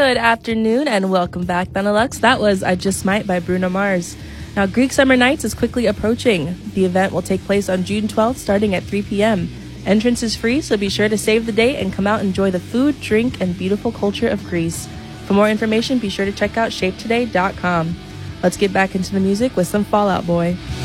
Good afternoon and welcome back, Benelux. That was I Just Might by Bruno Mars. Now, Greek Summer Nights is quickly approaching. The event will take place on June 12th starting at 3 p.m. Entrance is free, so be sure to save the date and come out and enjoy the food, drink, and beautiful culture of Greece. For more information, be sure to check out shapetoday.com. Let's get back into the music with some Fall Out Boy.